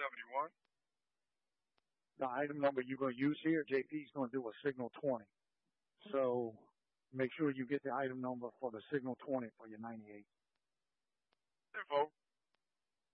71. The item number you're going to use here, JP's going to do a signal 20. So make sure you get the item number for the signal 20 for your 98. Info.